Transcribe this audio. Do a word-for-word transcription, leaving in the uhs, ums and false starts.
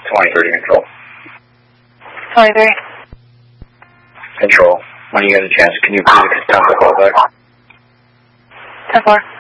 twenty-three control. twenty-three. Control, when you get a chance, can you please attempt the callback? ten four.